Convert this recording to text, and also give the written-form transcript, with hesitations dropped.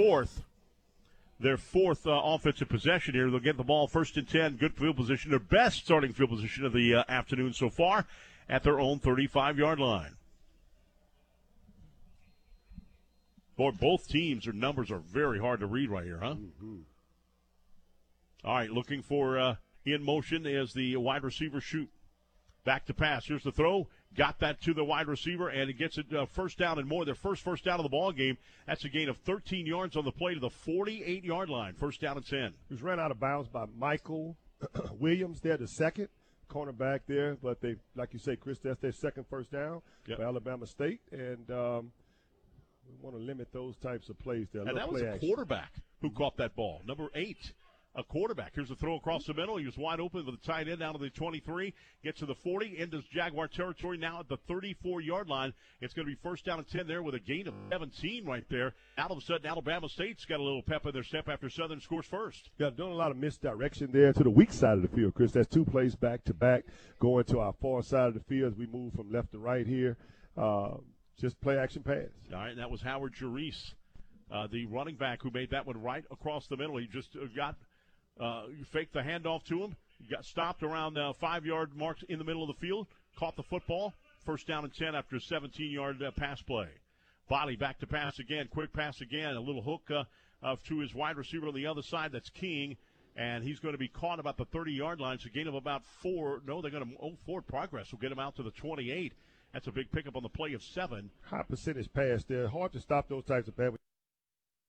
fourth offensive possession here. They'll get the ball 1st and 10, good field position, their best starting field position of the afternoon so far at their own 35-yard line. Boy, both teams, their numbers are very hard to read right here, huh? Mm-hmm. All right, looking for in motion as the wide receiver shoot. Back to pass. Here's the throw. Got that to the wide receiver, and it gets it first down and more. Their first down of the ball game. That's a gain of 13 yards on the play to the 48-yard line. 1st down and 10. He was ran out of bounds by Michael Williams there, the second cornerback there. But they, like you say, Chris, that's their second first down for Alabama State. And we want to limit those types of plays there. And that was a quarterback who caught that ball. Number 8. A quarterback. Here's a throw across the middle. He was wide open with the tight end down to the 23. Gets to the 40. Into Jaguar territory now at the 34-yard line. It's going to be 1st down and 10 there with a gain of 17 right there. All of a sudden, Alabama State's got a little pep in their step after Southern scores first. Yeah, doing a lot of misdirection there to the weak side of the field, Chris. That's 2 plays back-to-back going to our far side of the field as we move from left to right here. Just play action pass. All right, and that was Howard Jerice, the running back who made that one right across the middle. He just got – you faked the handoff to him. He got stopped around 5-yard marks in the middle of the field. Caught the football. 1st down and 10 after a 17-yard pass play. Body back to pass again. Quick pass again. A little hook to his wide receiver on the other side. That's King. And he's going to be caught about the 30-yard line. It's a gain of about 4. No, they're going to forward progress. Will get him out to the 28. That's a big pickup on the play of 7. High percentage pass there. Hard to stop those types of passes.